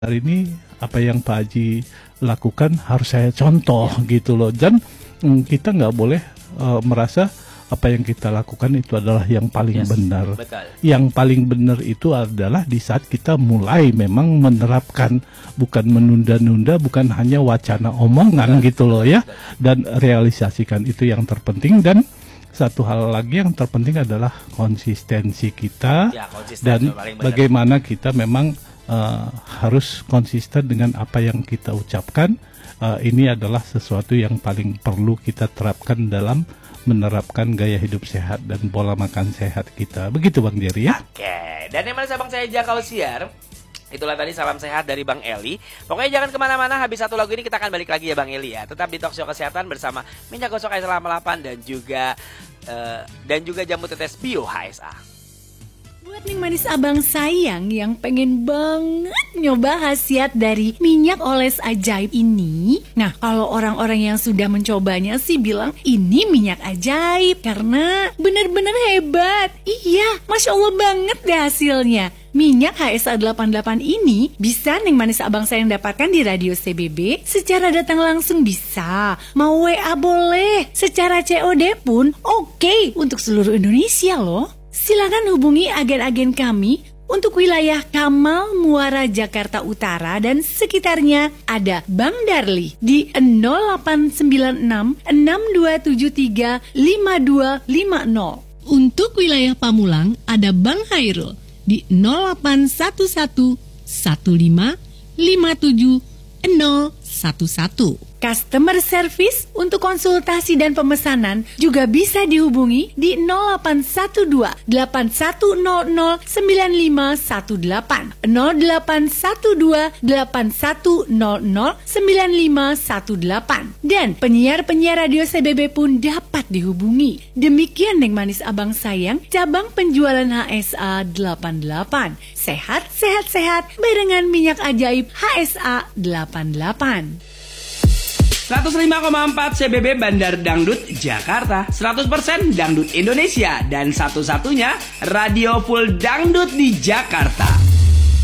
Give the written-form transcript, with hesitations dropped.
hari ini apa yang Pak Haji lakukan harus saya contoh gitu loh. Dan kita nggak boleh merasa apa yang kita lakukan itu adalah yang paling benar. Betul. Yang paling benar itu adalah di saat kita mulai memang menerapkan, bukan menunda-nunda, bukan hanya wacana omongan gitu loh ya. Dan realisasikan, itu yang terpenting. Dan satu hal lagi yang terpenting adalah konsistensi kita, dan bagaimana kita memang harus konsisten dengan apa yang kita ucapkan. Ini adalah sesuatu yang paling perlu kita terapkan dalam menerapkan gaya hidup sehat dan pola makan sehat kita. Begitu Bang Jerry ya. Oke, dan yang mana Bang saya Jakal Siar. Itulah tadi salam sehat dari Bang Eli. Pokoknya jangan kemana-mana, habis satu lagu ini kita akan balik lagi ya Bang Eli ya. Tetap di Talk Show Kesehatan bersama minyak gosok air selama 8 dan juga jamu tetes Bio HSA. Buat ning manis abang sayang yang pengen banget nyoba khasiat dari minyak oles ajaib ini. Nah, kalau orang-orang yang sudah mencobanya sih bilang ini minyak ajaib karena bener-bener hebat. Iya, Masya Allah banget deh hasilnya. Minyak HSA 88 ini bisa ning manis abang sayang dapatkan di Radio CBB. Secara datang langsung bisa, mau WA boleh, secara COD pun oke untuk seluruh Indonesia loh. Silakan hubungi agen-agen kami untuk wilayah Kamal, Muara, Jakarta Utara dan sekitarnya. Ada Bang Darli di 0896 6273 5250. Untuk wilayah Pamulang ada Bang Hairul di 0811 15 57 011. Customer service untuk konsultasi dan pemesanan juga bisa dihubungi di 0812 8100 9518 0812 8100 9518. Dan penyiar-penyiar Radio CBB pun dapat dihubungi. Demikian Neng Manis Abang Sayang, cabang penjualan HSA 88. Sehat, sehat, sehat barengan minyak ajaib HSA 88. 105,4 CBB Bandar Dangdut Jakarta, 100% Dangdut Indonesia, dan satu-satunya radio full dangdut di Jakarta.